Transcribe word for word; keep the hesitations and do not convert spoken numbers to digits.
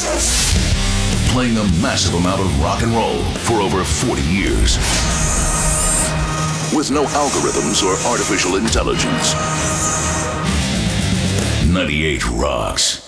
Playing a massive amount of rock and roll for over forty years. With no algorithms or artificial intelligence. ninety-eight rocks.